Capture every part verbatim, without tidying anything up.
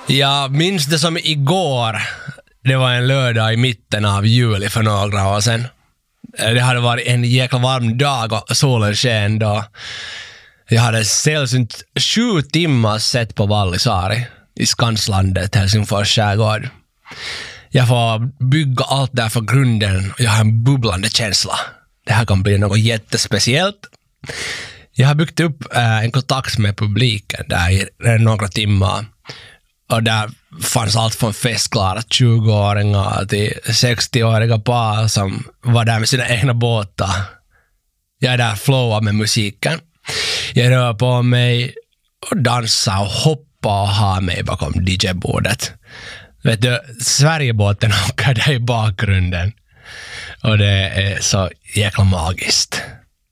Jag minns det som igår. Det var en lördag i mitten av juli för några år sedan. Det hade varit en jäkla varm dag och solen sken då. Jag hade sällsynt sju timmar sett på Vallisaari i Skanslandet, Helsingfors skärgård. Jag får bygga allt där för grunden och jag har en bubblande känsla. Det här kan bli något jättespeciellt. Jag har byggt upp äh, en kontakt med publiken där i några timmar. Och där fanns allt från festklara tjugo-åringar till sextio-åriga par som var där med sina egna båtar. Jag är där flowar med musiken. Jag rör på mig och dansar och hoppar och har mig bakom D J-bordet. Vet du, Sverigebåten åker där i bakgrunden. Och det är så jäkla magiskt.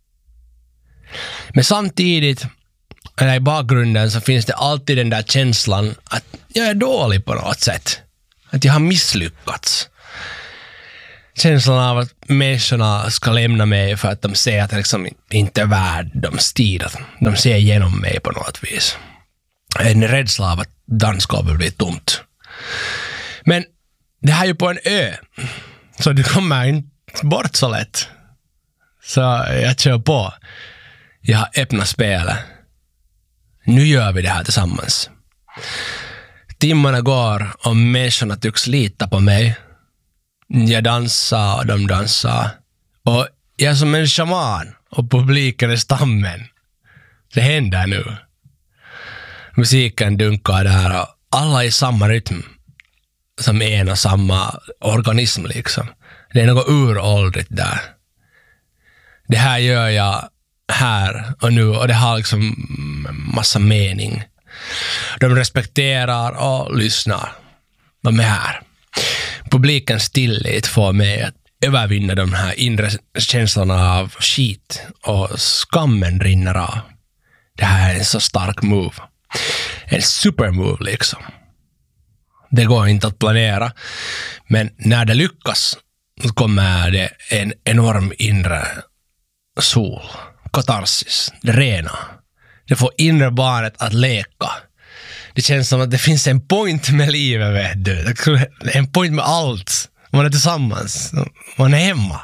Men samtidigt, eller i bakgrunden, så finns det alltid den där känslan att jag är dålig på något sätt. Att jag har misslyckats. Känslan av att människorna ska lämna mig för att de ser att jag liksom inte är värd de stilar. De ser igenom mig på något vis. En rädsla av att dansgolvet blir tomt. Men det här är ju på en ö. Så det kommer inte bort så lätt. Så jag kör på. Jag har öppnat spelet. Nu gör vi det här tillsammans. Timmarna går och människorna tycks lita på mig. Jag dansar och de dansar. Och jag är som en shaman och publiken är stammen. Det händer nu. Musiken dunkar där och alla är i samma rytm. Som en och samma organism liksom. Det är något uråldrigt där. Det här gör jag här och nu och det har liksom massa mening. De respekterar och lyssnar. De är här. Publikens tillit får mig att övervinna de här inre känslorna av skit och skammen rinner av. Det här är en så stark move. En supermove liksom. Det går inte att planera. Men när det lyckas så kommer det en enorm inre sol. Katarsis. Det rena. Det får inre barnet att leka. Det känns som att det finns en point med livet, vet du. En point med allt. Man är tillsammans. Man är hemma.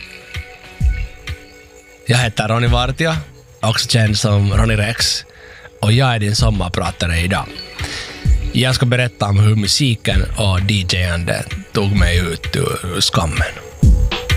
Jag heter Ronny Vartija. Också känd som Ronny Rex. Och jag är din sommarpratare idag. Jag ska berätta om hur musiken och D J-ande tog mig ut ur skammen.